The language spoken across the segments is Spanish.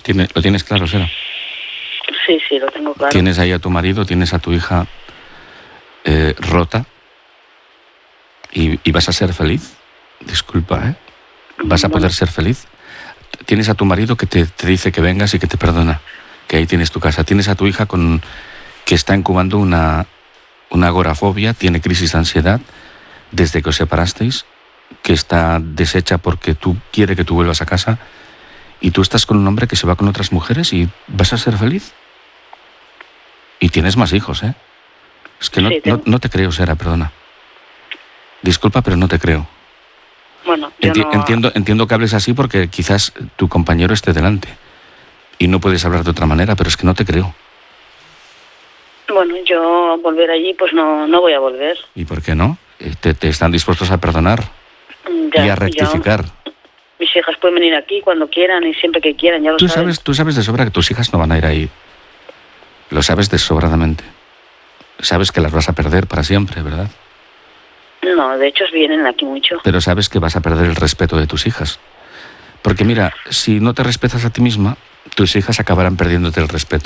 ¿Lo tienes claro, Sara? Sí, lo tengo claro. Tienes ahí a tu marido, tienes a tu hija rota y vas a ser feliz. Disculpa, ¿eh? ¿Vas a poder ser feliz? Tienes a tu marido que te dice que vengas y que te perdona, que ahí tienes tu casa. Tienes a tu hija que está incubando una agorafobia, tiene crisis de ansiedad desde que os separasteis, que está deshecha porque tú quiere que tú vuelvas a casa, y tú estás con un hombre que se va con otras mujeres y vas a ser feliz. Y tienes más hijos, ¿eh? Es que no te creo, Sara, perdona. Disculpa, pero no te creo. Bueno, entiendo que hables así porque quizás tu compañero esté delante y no puedes hablar de otra manera, pero es que no te creo. Bueno, yo volver allí, pues no voy a volver. ¿Y por qué no? Te están dispuestos a perdonar y a rectificar. Mis hijas pueden venir aquí cuando quieran y siempre que quieran, ya lo sabes. Tú sabes de sobra que tus hijas no van a ir ahí. Lo sabes desobradamente. Sabes que las vas a perder para siempre, ¿verdad? No, de hecho vienen aquí mucho. Pero sabes que vas a perder el respeto de tus hijas. Porque mira, si no te respetas a ti misma, tus hijas acabarán perdiéndote el respeto.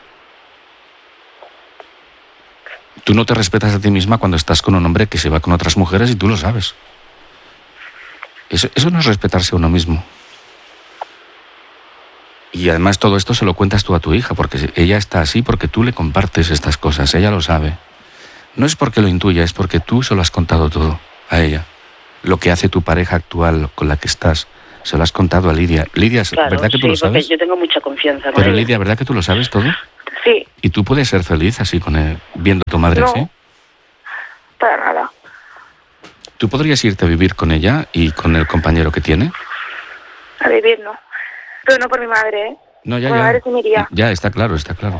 Tú no te respetas a ti misma cuando estás con un hombre que se va con otras mujeres y tú lo sabes. Eso no es respetarse a uno mismo. Y además todo esto se lo cuentas tú a tu hija, porque ella está así porque tú le compartes estas cosas, ella lo sabe. No es porque lo intuya, es porque tú se lo has contado todo a ella. Lo que hace tu pareja actual con la que estás, se lo has contado a Lidia. Lidia, claro, ¿verdad que tú lo sabes? Yo tengo mucha confianza. Pero Lidia, ¿verdad que tú lo sabes todo? Sí. ¿Y tú puedes ser feliz así con él, viendo a tu madre así? No, para nada. ¿Tú podrías irte a vivir con ella y con el compañero que tiene? A vivir no. Pero no por mi madre, ¿eh? No, ya. Mi madre se me iría. Ya, está claro, está claro.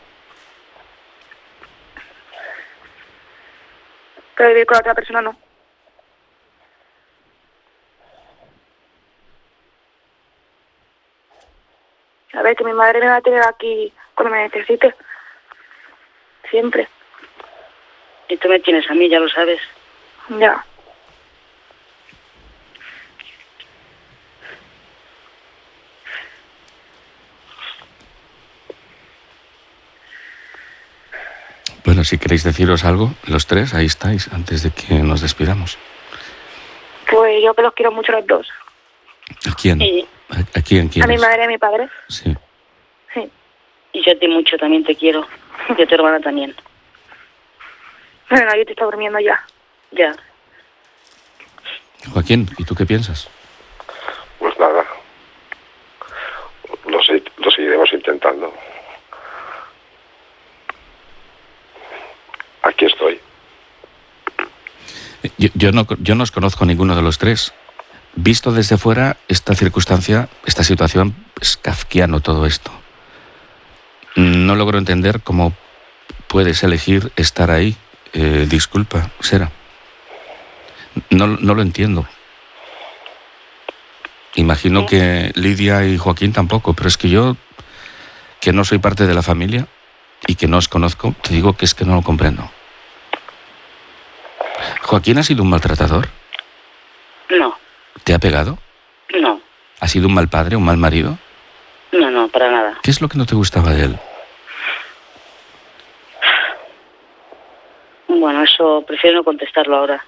Pero vivir con la otra persona no. A ver, que mi madre me va a tener aquí cuando me necesite. Siempre. Y tú me tienes a mí, ya lo sabes. Ya. Bueno, si queréis deciros algo, los tres, ahí estáis, antes de que nos despidamos. Pues yo que los quiero mucho los dos. ¿A quién? ¿A quién quieres? A mi madre y a mi padre. Sí. Sí. Y yo a ti mucho también te quiero. Y a tu hermana también. Bueno, yo te está durmiendo ya. Ya. Joaquín, ¿y tú qué piensas? Pues nada. Lo seguiremos intentando. Aquí estoy. Yo no os conozco ninguno de los tres. Visto desde fuera, esta circunstancia, esta situación, es kafkiano todo esto. No logro entender cómo puedes elegir estar ahí. Disculpa, Sara. No lo entiendo. Imagino que Lidia y Joaquín tampoco, pero es que yo, que no soy parte de la familia y que no os conozco, te digo que es que no lo comprendo. ¿Joaquín ha sido un maltratador? No. ¿Te ha pegado? No. ¿Ha sido un mal padre, un mal marido? No, para nada. ¿Qué es lo que no te gustaba de él? Bueno, eso prefiero no contestarlo ahora.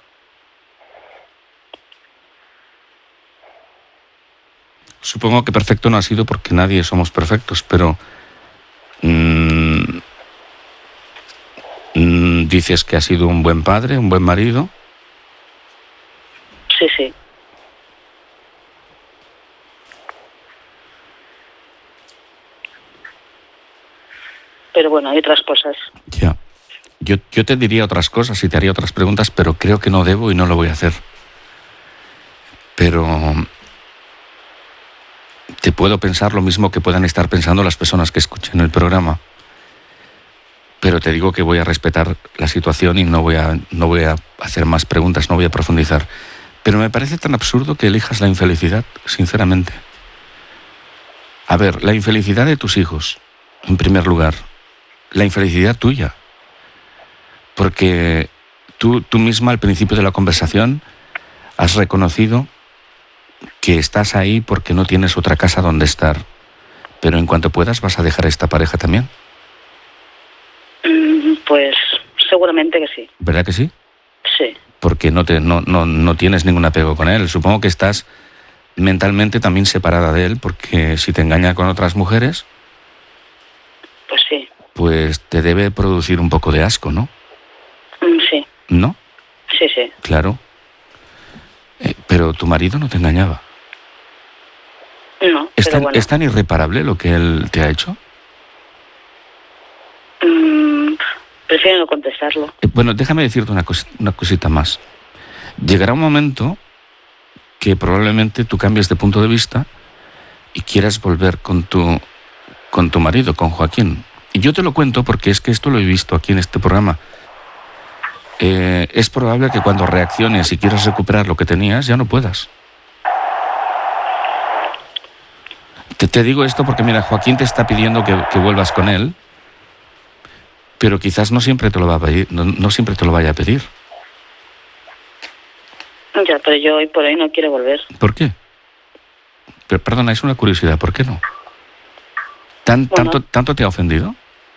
Supongo que perfecto no ha sido porque nadie somos perfectos, pero dices que ha sido un buen padre, un buen marido. Sí. Pero bueno, hay otras cosas. Ya. Yo te diría otras cosas y te haría otras preguntas, pero creo que no debo y no lo voy a hacer. Pero te puedo pensar lo mismo que puedan estar pensando las personas que escuchen el programa. Pero te digo que voy a respetar la situación y no voy a hacer más preguntas, no voy a profundizar. Pero me parece tan absurdo que elijas la infelicidad, sinceramente. A ver, la infelicidad de tus hijos, en primer lugar. La infelicidad tuya. Porque tú misma al principio de la conversación has reconocido que estás ahí porque no tienes otra casa donde estar. Pero en cuanto puedas, ¿vas a dejar esta pareja también? Pues seguramente que sí. ¿Verdad que sí? Sí. Porque no tienes ningún apego con él. Supongo que estás mentalmente también separada de él, porque si te engaña con otras mujeres, Pues sí. pues te debe producir un poco de asco, ¿no? Sí. ¿No? Sí, sí. Claro. Pero tu marido no te engañaba. No, ¿Es pero tan, bueno. ¿Es tan irreparable lo que él te ha hecho? Prefiero no contestarlo. Bueno, déjame decirte una cosita más. Llegará un momento que probablemente tú cambies de punto de vista y quieras volver con tu marido, con Joaquín. Y yo te lo cuento porque es que esto lo he visto aquí en este programa. Es probable que cuando reacciones y quieras recuperar lo que tenías, ya no puedas. Te digo esto porque, mira, Joaquín te está pidiendo que vuelvas con él, pero quizás no siempre te lo va a pedir, no siempre te lo vaya a pedir. Ya, pero yo hoy por hoy no quiero volver. ¿Por qué? Pero, perdona, es una curiosidad, ¿por qué no? Bueno. ¿Tanto te ha ofendido?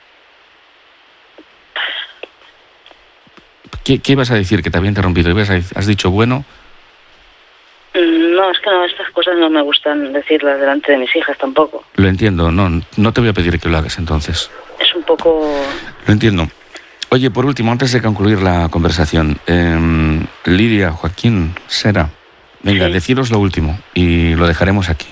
¿Qué ibas a decir que te había interrumpido? ¿Has dicho bueno? No, es que no, estas cosas no me gustan decirlas delante de mis hijas tampoco. Lo entiendo, no te voy a pedir que lo hagas entonces. Es un poco... Lo entiendo. Oye, por último, antes de concluir la conversación, Lidia, Joaquín, Sera, venga, Sí. deciros lo último y lo dejaremos aquí.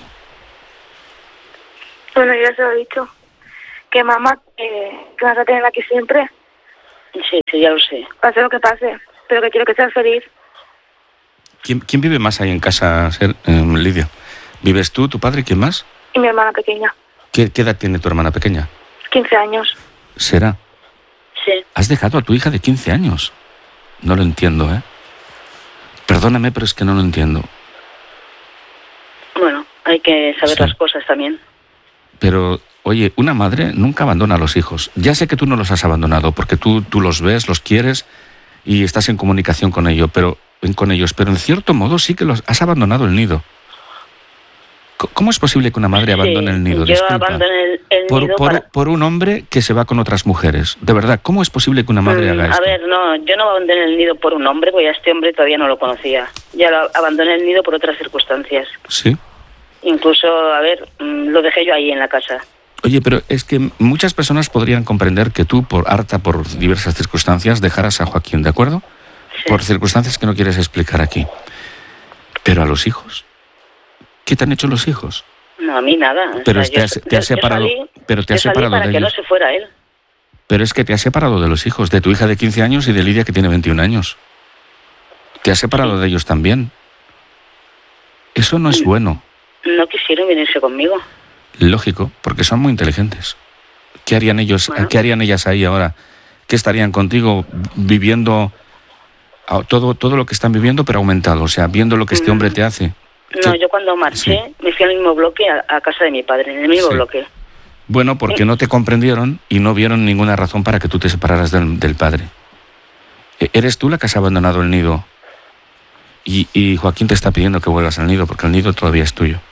Bueno, yo ya se lo he dicho. Que mamá, que vas a tener aquí siempre, Sí, ya lo sé. pase lo que pase, pero que quiero que seas feliz. ¿Quién vive más ahí en casa, Lidia? ¿Vives tú, tu padre, quién más? Y mi hermana pequeña, ¿Qué edad tiene tu hermana pequeña? 15 años. Sera, Sí. has dejado a tu hija de 15 años. No lo entiendo, ¿eh? Perdóname, pero es que no lo entiendo. Bueno, hay que saber Sí. las cosas también. Pero, oye, una madre nunca abandona a los hijos. Ya sé que tú no los has abandonado, porque tú los ves, los quieres y estás en comunicación con ellos, pero en cierto modo sí que los has abandonado el nido. ¿Cómo es posible que una madre abandone el nido? Yo Disculpa. abandoné el nido por un hombre que se va con otras mujeres. De verdad, ¿cómo es posible que una madre haga esto? A ver, no, yo no abandoné el nido por un hombre, porque a este hombre todavía no lo conocía. Ya lo abandoné el nido por otras circunstancias. Sí. Incluso, a ver, lo dejé yo ahí en la casa. Oye, pero es que muchas personas podrían comprender que tú, por diversas circunstancias, dejaras a Joaquín, ¿de acuerdo? Sí. Por circunstancias que no quieres explicar aquí. Pero a los hijos, ¿qué te han hecho los hijos? No, a mí nada. Pero O sea, te has separado, yo salí para de que no ellos. se fuera él. Pero es que te has separado de los hijos, de tu hija de 15 años y de Lidia que tiene 21 años. Te has separado de ellos también. Eso no es bueno. No quisieron venirse conmigo. Lógico, porque son muy inteligentes. ¿Qué harían ellos? Bueno. ¿Qué harían ellas ahí ahora? ¿Qué estarían contigo viviendo todo lo que están viviendo, pero aumentado? O sea, viendo lo que este hombre te hace. No, ¿Qué? yo cuando marché Sí. me fui al mismo bloque a casa de mi padre, en el mismo Sí. bloque. Bueno, porque no te comprendieron y no vieron ninguna razón para que tú te separaras del padre. ¿Eres tú la que has abandonado el nido? Y Joaquín te está pidiendo que vuelvas al nido, porque el nido todavía es tuyo.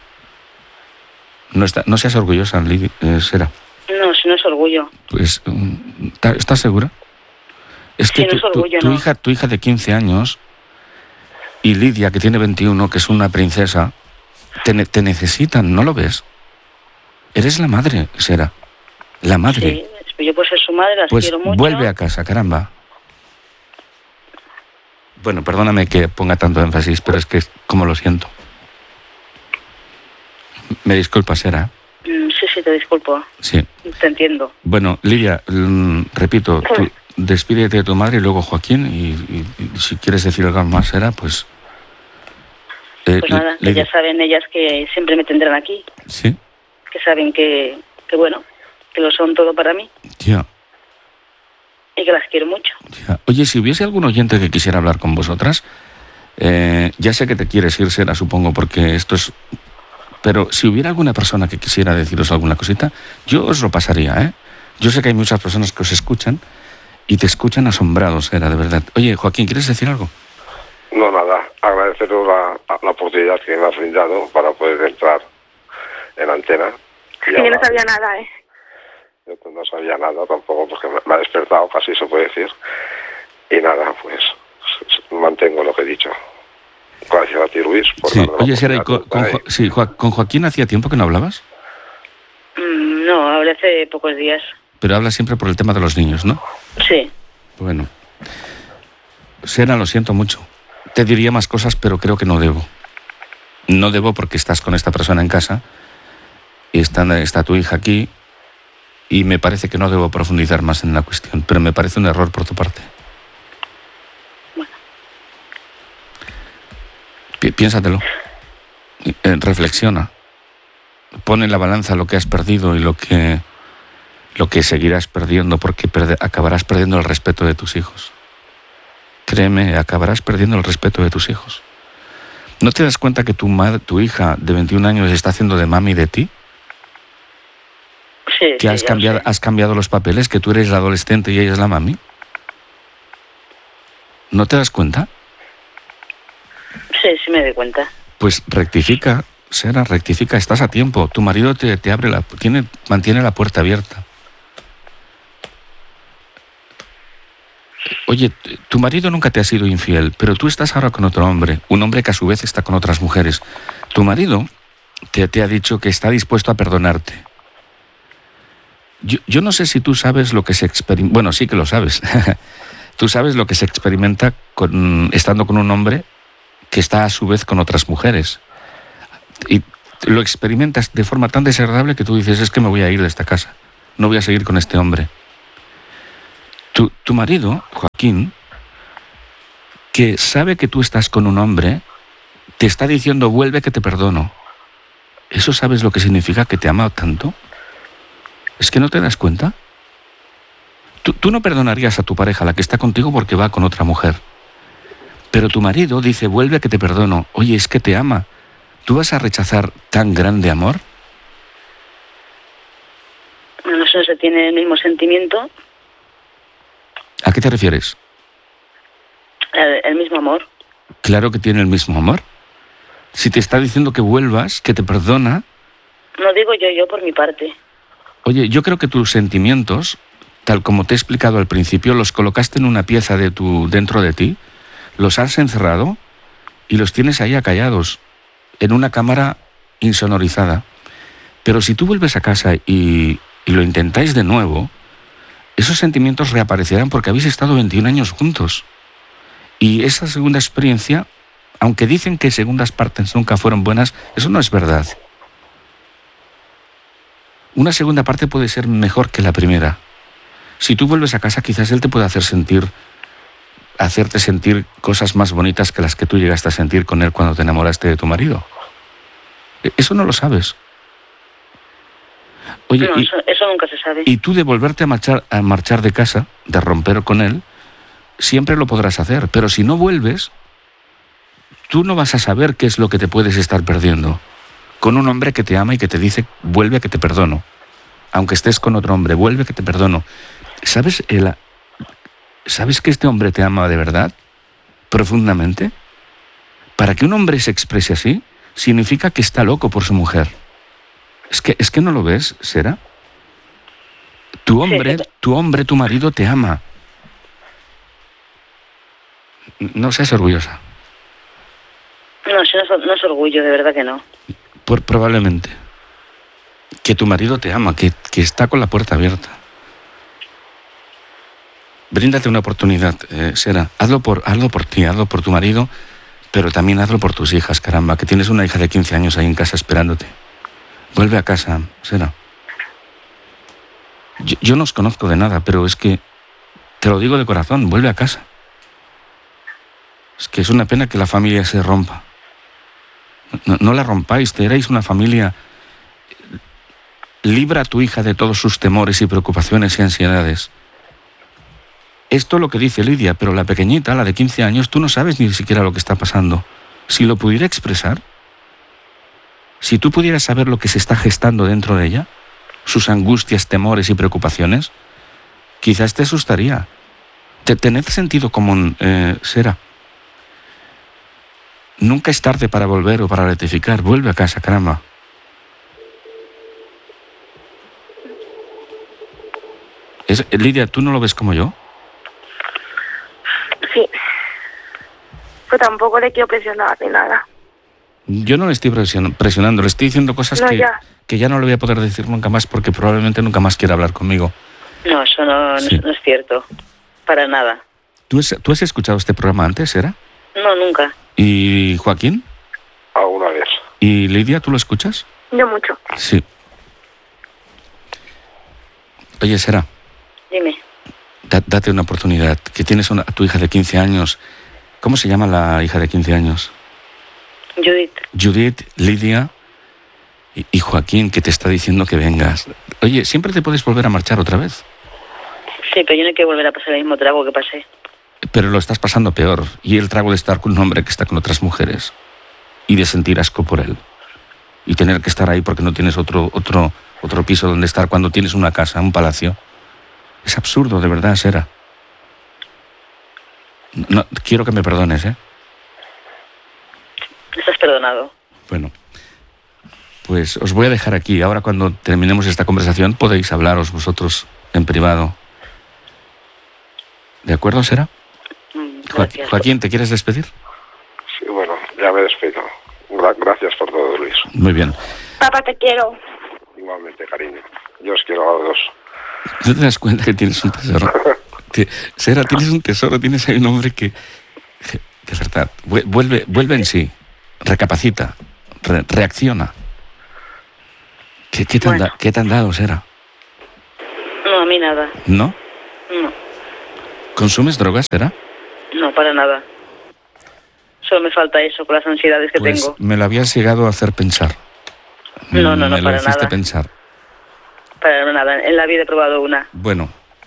No seas orgullosa, Sera. No, si no es orgullo. Pues, ¿estás segura? Es que Sí, no es orgullo, tu no. hija de 15 años y Lidia, que tiene 21, que es una princesa, te necesitan, ¿no lo ves? Eres la madre, Sera. La madre. Sí, yo puedo ser su madre, las Pues quiero mucho. vuelve a casa, caramba. Bueno, perdóname que ponga tanto énfasis, pero es que como lo siento. Me disculpas, Sera. Sí, te disculpo. Sí. Te entiendo. Bueno, Lidia, repito, tú despídete de tu madre y luego Joaquín, y si quieres decir algo más, Sera, pues... Pues nada, que Lidia. ya saben ellas que siempre me tendrán aquí, Sí, que saben que bueno, que lo son todo para mí ya. y que las quiero mucho. Oye, si hubiese algún oyente que quisiera hablar con vosotras, ya sé que te quieres ir, Sera, supongo, porque esto es... Pero si hubiera alguna persona que quisiera deciros alguna cosita, yo os lo pasaría, ¿eh? Yo sé que hay muchas personas que os escuchan y te escuchan asombrados, Sera, de verdad. Oye, Joaquín, ¿quieres decir algo? No, nada. Agradeceros la oportunidad que me has brindado para poder entrar en antena Sí, yo no sabía nada, ¿eh? Yo no sabía nada tampoco, porque me ha despertado, casi se puede decir. Y nada, pues mantengo lo que he dicho. Gracias a ti, Luis. Por Sí. darme la Oye, Sera, oportunidad. ¿con Joaquín hacía tiempo que no hablabas? No, hablé hace pocos días. Pero hablas siempre por el tema de los niños, ¿no? Sí. Bueno. Sera, lo siento mucho. Te diría más cosas, pero creo que no debo. No debo porque estás con esta persona en casa y está tu hija aquí y me parece que no debo profundizar más en la cuestión, pero me parece un error por tu parte. Piénsatelo. Reflexiona. Pon en la balanza lo que has perdido y lo que seguirás perdiendo, porque acabarás perdiendo el respeto de tus hijos. Créeme, acabarás perdiendo el respeto de tus hijos. ¿No te das cuenta que tu hija de 21 años está haciendo de mami de ti? Sí, ¿Que has cambiado los papeles? ¿Que tú eres la adolescente y ella es la mami? ¿No te das cuenta? Sí, sí me doy cuenta. Pues rectifica, Sera, rectifica, estás a tiempo. Tu marido te abre mantiene la puerta abierta. Oye, tu marido nunca te ha sido infiel, pero tú estás ahora con otro hombre, un hombre que a su vez está con otras mujeres. Tu marido te ha dicho que está dispuesto a perdonarte. Yo no sé si tú sabes lo que se experimenta. Bueno, sí que lo sabes. Tú sabes lo que se experimenta estando con un hombre que está a su vez con otras mujeres. Y lo experimentas de forma tan desagradable que tú dices, es que me voy a ir de esta casa. No voy a seguir con este hombre. Tu marido, Joaquín, que sabe que tú estás con un hombre, te está diciendo, vuelve que te perdono. ¿Eso sabes lo que significa, que te ama tanto? ¿Es que no te das cuenta? Tú no perdonarías a tu pareja, la que está contigo, porque va con otra mujer. Pero tu marido dice, vuelve que te perdono. Oye, es que te ama. ¿Tú vas a rechazar tan grande amor? No sé si tiene el mismo sentimiento. ¿A qué te refieres? El mismo amor. Claro que tiene el mismo amor. Si te está diciendo que vuelvas, que te perdona... No digo yo por mi parte. Oye, yo creo que tus sentimientos, tal como te he explicado al principio, los colocaste en una pieza dentro de ti, los has encerrado y los tienes ahí acallados, en una cámara insonorizada. Pero si tú vuelves a casa y lo intentáis de nuevo, esos sentimientos reaparecerán porque habéis estado 21 años juntos. Y esa segunda experiencia, aunque dicen que segundas partes nunca fueron buenas, eso no es verdad. Una segunda parte puede ser mejor que la primera. Si tú vuelves a casa, quizás él te pueda hacerte sentir cosas más bonitas que las que tú llegaste a sentir con él cuando te enamoraste de tu marido. Eso no lo sabes. Oye, no, eso nunca se sabe. Y tú de volverte a marchar de casa, de romper con él, siempre lo podrás hacer. Pero si no vuelves, tú no vas a saber qué es lo que te puedes estar perdiendo. Con un hombre que te ama y que te dice, vuelve que te perdono. Aunque estés con otro hombre, vuelve que te perdono. ¿Sabes que este hombre te ama de verdad? Profundamente. Para que un hombre se exprese así, significa que está loco por su mujer. Es que no lo ves, Sera. Tu hombre, tu marido te ama. No seas orgullosa. No es orgullo, de verdad que no. Probablemente. Que tu marido te ama, que está con la puerta abierta. Bríndate una oportunidad, Sera. Hazlo por ti, hazlo por tu marido, pero también hazlo por tus hijas, caramba, que tienes una hija de 15 años ahí en casa esperándote. Vuelve a casa, Sera. Yo no os conozco de nada, pero es que te lo digo de corazón, vuelve a casa. Es que es una pena que la familia se rompa. No la rompáis, erais una familia. Libra a tu hija de todos sus temores y preocupaciones y ansiedades. Esto es lo que dice Lidia, pero la pequeñita, la de 15 años, tú no sabes ni siquiera lo que está pasando. Si lo pudiera expresar, si tú pudieras saber lo que se está gestando dentro de ella, sus angustias, temores y preocupaciones, quizás te asustaría. Tened sentido común, Sera. Nunca es tarde para volver o para rectificar. Vuelve a casa, caramba. Lidia, ¿tú no lo ves como yo? Sí. Pues tampoco le quiero presionar ni nada. Yo no le estoy presionando, le estoy diciendo cosas que ya no le voy a poder decir nunca más porque probablemente nunca más quiera hablar conmigo. No, eso no es cierto. Para nada. ¿Tú has escuchado este programa antes, Sera? No, nunca. ¿Y Joaquín? Alguna vez. ¿Y Lidia, tú lo escuchas? Yo mucho. Sí. Oye, Sera. Dime. Date una oportunidad. Que tienes a tu hija de 15 años. ¿Cómo se llama la hija de 15 años? Judith, Lidia y Joaquín, que te está diciendo que vengas. Oye, ¿siempre te puedes volver a marchar otra vez? Sí, pero yo no hay que volver a pasar el mismo trago que pasé. Pero lo estás pasando peor. Y el trago de estar con un hombre que está con otras mujeres. Y de sentir asco por él. Y tener que estar ahí porque no tienes otro piso donde estar cuando tienes una casa, un palacio. Es absurdo, de verdad, Sera. No, quiero que me perdones, ¿eh? Estás perdonado. Bueno, pues os voy a dejar aquí. Ahora cuando terminemos esta conversación podéis hablaros vosotros en privado. ¿De acuerdo, Sera? Gracias. Joaquín, ¿te quieres despedir? Sí, bueno, ya me despido. Gracias por todo, Luis. Muy bien. Papá, te quiero. Igualmente, cariño. Yo os quiero a los dos. ¿No te das cuenta que tienes un tesoro? Sera, tienes un tesoro, tienes ahí un hombre que de verdad, vuelve en sí, recapacita, reacciona. ¿Qué te han dado, Sera? No, a mí nada. ¿No? No. ¿Consumes drogas, Sera? No, para nada. Solo me falta eso con las ansiedades que tengo. Me lo habías llegado a hacer pensar. No, me lo para hiciste nada. pensar. Para nada. En la vida he probado una. Bueno.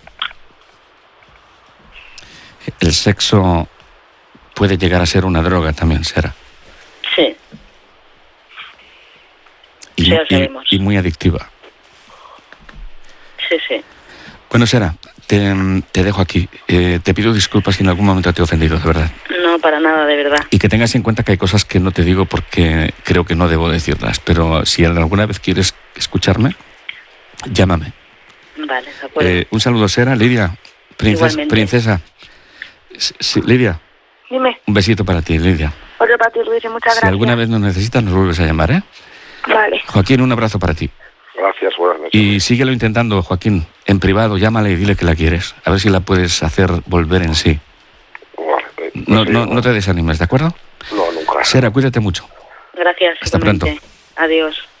El sexo puede llegar a ser una droga también, Sera. Sí. Y muy adictiva. Sí. Bueno, Sera, te dejo aquí. Te pido disculpas si en algún momento te he ofendido, de verdad. No, para nada, de verdad. Y que tengas en cuenta que hay cosas que no te digo porque creo que no debo decirlas. Pero si alguna vez quieres escucharme, llámame. Vale, de acuerdo. Un saludo, Sera. Lidia, princesa. Sí, Lidia. Dime. Un besito para ti, Lidia. Otro para ti, Luis, y muchas gracias. Si alguna vez nos necesitas, nos vuelves a llamar, ¿eh? Vale. Joaquín, un abrazo para ti. Gracias, buenas noches. Y síguelo intentando, Joaquín. En privado, llámale y dile que la quieres. A ver si la puedes hacer volver en sí. Vale, no te desanimes, ¿de acuerdo? No, nunca. Sera, cuídate mucho. Gracias. Hasta igualmente. pronto. Adiós.